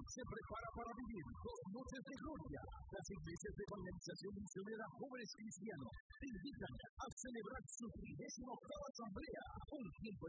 se prepara para vivir 2 noches de gloria. Las iglesias de Evangelización Misionera Jóvenes Cristianos te invitan a celebrar su 38ª asamblea, un tiempo